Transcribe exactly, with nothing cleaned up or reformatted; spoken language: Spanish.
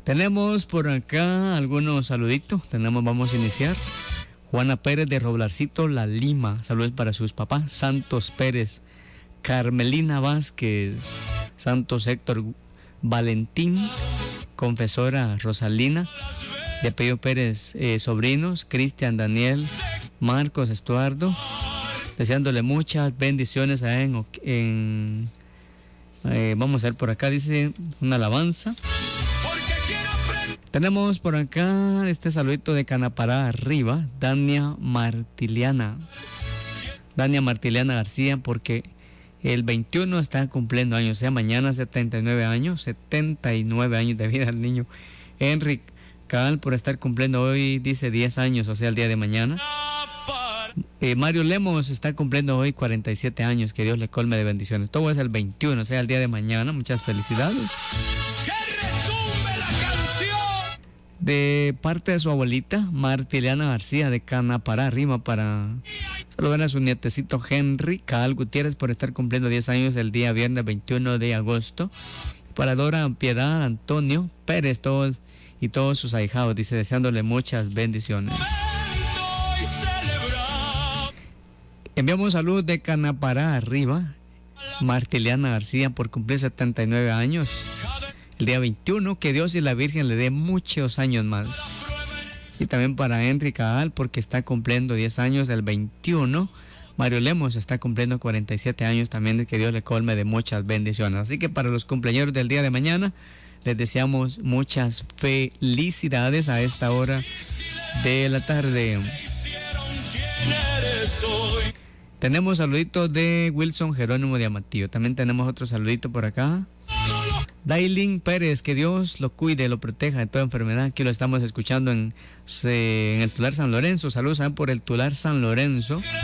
Tenemos por acá algunos saluditos. Tenemos, vamos a iniciar. Juana Pérez de Roblarcito, La Lima. Saludos para sus papás. Santos Pérez. Carmelina Vázquez. Santos Héctor Valentín. Confesora Rosalina. De apellido Pérez, eh, sobrinos. Cristian Daniel. Marcos Estuardo. Deseándole muchas bendiciones a él en... en eh, vamos a ver por acá, dice una alabanza. Tenemos por acá este saludito de Canapará arriba, Dania Martiliana. Dania Martiliana García, porque el veintiuno está cumpliendo años, o sea, mañana setenta y nueve años, setenta y nueve años de vida el niño. Enric Cabal por estar cumpliendo hoy, dice diez años, o sea, el día de mañana. Eh, Mario Lemos está cumpliendo hoy cuarenta y siete años, que Dios le colme de bendiciones. Todo es el veintiuno, o sea, el día de mañana, muchas felicidades. De parte de su abuelita, Martiliana García de Canapará, arriba para saludar a su nietecito Henry Cabal Gutiérrez por estar cumpliendo diez años el día viernes veintiuno de agosto. Para Dora Piedad Antonio Pérez todos y todos sus ahijados, dice, deseándole muchas bendiciones. Enviamos salud de Canapará arriba, Martiliana García por cumplir setenta y nueve años. El día veintiuno, que Dios y la Virgen le dé muchos años más. Y también para Henry Cabal, porque está cumpliendo diez años el veintiuno. Mario Lemos está cumpliendo cuarenta y siete años también, que Dios le colme de muchas bendiciones. Así que para los cumpleaños del día de mañana, les deseamos muchas felicidades a esta hora de la tarde. Tenemos saluditos de Wilson Jerónimo de Amatillo. También tenemos otro saludito por acá. Dailin Pérez, que Dios lo cuide, lo proteja de toda enfermedad. Aquí lo estamos escuchando en, en el Tular San Lorenzo. Saludos por el Tular San Lorenzo.